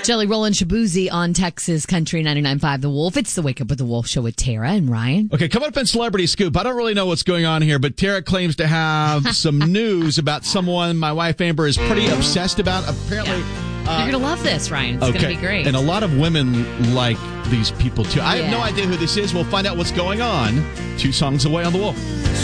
Jelly Roll and Shabuzi on Texas Country 99.5 The Wolf. It's the Wake Up with the Wolf show with Tara and Ryan. Okay, coming up in Celebrity Scoop. I don't really know what's going on here, but Tara claims to have some news about someone my wife Amber is pretty obsessed about. Apparently, you're going to love this, Ryan. It's going to be great. And a lot of women like these people, too. I have no idea who this is. We'll find out what's going on 2 songs away on The Wolf.